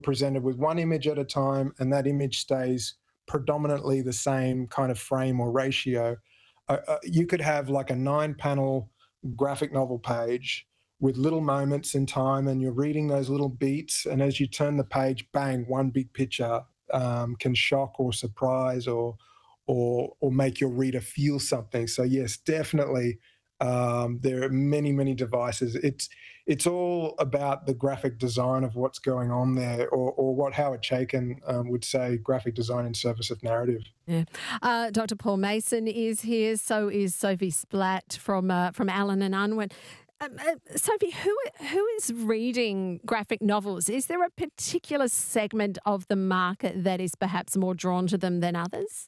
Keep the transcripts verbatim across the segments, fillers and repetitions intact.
presented with one image at a time, and that image stays predominantly the same kind of frame or ratio. Uh, uh, you could have like a nine-panel graphic novel page with little moments in time, and you're reading those little beats, and as you turn the page, bang, one big picture um, can shock or surprise or or or make your reader feel something. So yes, definitely, um, there are many, many devices. It's it's all about the graphic design of what's going on there, or, or what Howard Chaykin um, would say, graphic design in service of narrative. Yeah. Uh, Doctor Paul Mason is here. So is Sophie Splatt from uh, from Allen and Unwin. Um, uh, Sophie, who who is reading graphic novels? Is there a particular segment of the market that is perhaps more drawn to them than others?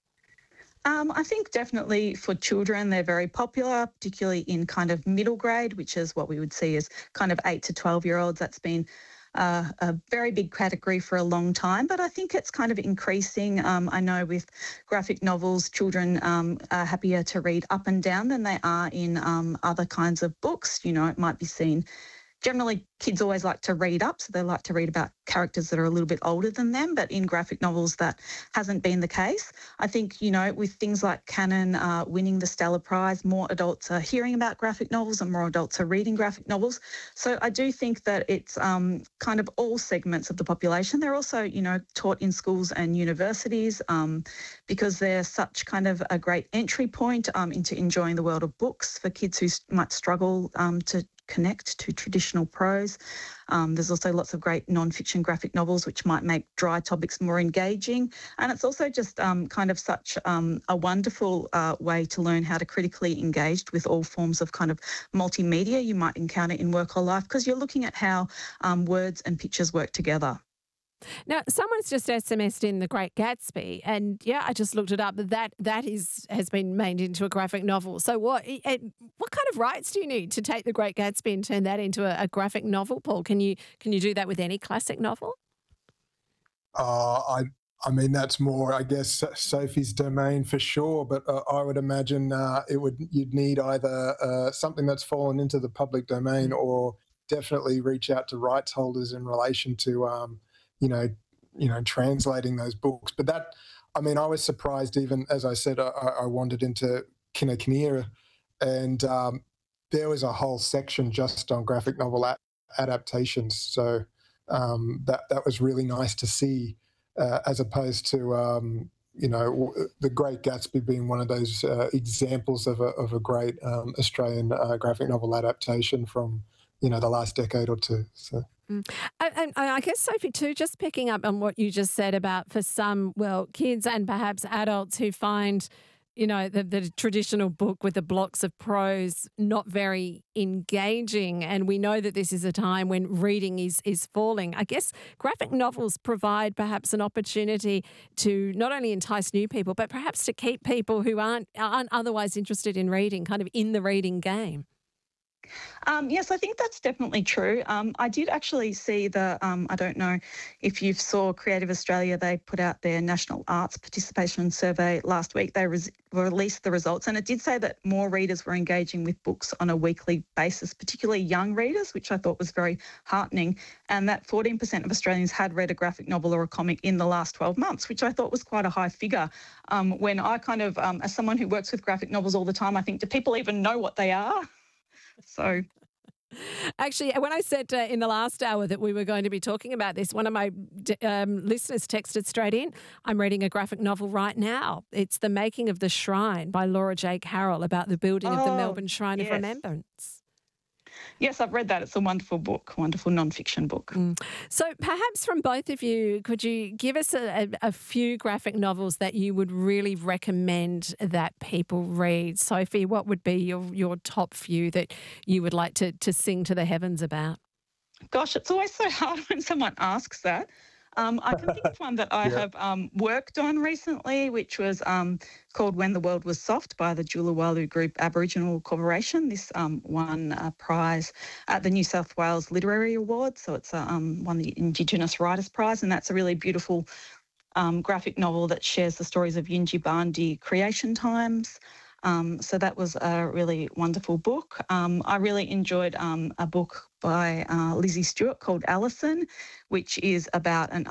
Um, I think definitely for children, they're very popular, particularly in kind of middle grade, which is what we would see as kind of eight to twelve year olds. That's been uh, a very big category for a long time, but I think it's kind of increasing. Um, I know with graphic novels, children um, are happier to read up and down than they are in um, other kinds of books. You know, it might be seen. Generally, kids always like to read up, so they like to read about characters that are a little bit older than them, but in graphic novels that hasn't been the case. I think, you know, with things like Canon uh, winning the Stella Prize, more adults are hearing about graphic novels and more adults are reading graphic novels. So I do think that it's um, kind of all segments of the population. They're also, you know, taught in schools and universities um, because they're such kind of a great entry point um, into enjoying the world of books for kids who might struggle um, to connect to traditional prose. Um, there's also lots of great non-fiction graphic novels which might make dry topics more engaging. And it's also just um, kind of such um, a wonderful uh, way to learn how to critically engage with all forms of kind of multimedia you might encounter in work or life, because you're looking at how um, words and pictures work together. Now, someone's just S M S'd in The Great Gatsby, and yeah, I just looked it up. That that is has been made into a graphic novel. So, what it, what kind of rights do you need to take The Great Gatsby and turn that into a, a graphic novel, Paul? Can you can you do that with any classic novel? Uh, I I mean that's more, I guess, Sophie's domain for sure. But uh, I would imagine uh, it would you'd need either uh, something that's fallen into the public domain, or definitely reach out to rights holders in relation to. Um, you know, you know, translating those books. But that, I mean, I was surprised, even as I said, I, I wandered into Kinokuniya, and um, there was a whole section just on graphic novel a- adaptations. So um, that that was really nice to see, uh, as opposed to um, you know, The Great Gatsby being one of those uh, examples of a of a great um, Australian uh, graphic novel adaptation from, you know, the last decade or two. So. Mm. And, and I guess, Sophie, too, just picking up on what you just said about for some, well, kids and perhaps adults who find, you know, the, the traditional book with the blocks of prose not very engaging, and we know that this is a time when reading is is falling. I guess graphic novels provide perhaps an opportunity to not only entice new people, but perhaps to keep people who aren't aren't otherwise interested in reading kind of in the reading game. Um, yes, I think that's definitely true. Um, I did actually see the, um, I don't know if you saw Creative Australia, they put out their National Arts Participation Survey last week. They res- released the results, and it did say that more readers were engaging with books on a weekly basis, particularly young readers, which I thought was very heartening, and that fourteen percent of Australians had read a graphic novel or a comic in the last twelve months, which I thought was quite a high figure. Um, when I kind of, um, as someone who works with graphic novels all the time, I think, do people even know what they are? So, actually, when I said uh, in the last hour that we were going to be talking about this, one of my um, listeners texted straight in, I'm reading a graphic novel right now. It's The Making of the Shrine by Laura J. Carroll, about the building of the oh, Melbourne Shrine of yes. Remembrance. Yes, I've read that. It's a wonderful book, wonderful non-fiction book. Mm. So perhaps from both of you, could you give us a, a, a few graphic novels that you would really recommend that people read? Sophie, what would be your, your top few that you would like to, to sing to the heavens about? Gosh, it's always so hard when someone asks that. Um, I can think of one that I Yeah. have um, worked on recently, which was um, called When the World Was Soft by the Julawalu Group Aboriginal Corporation. This um, won a prize at the New South Wales Literary Awards, so it's uh, um, won the Indigenous Writers Prize, and that's a really beautiful um, graphic novel that shares the stories of Yinji Bandi creation times. Um, so that was a really wonderful book. Um, I really enjoyed um, a book by uh, Lizzie Stewart called Alison, which is about an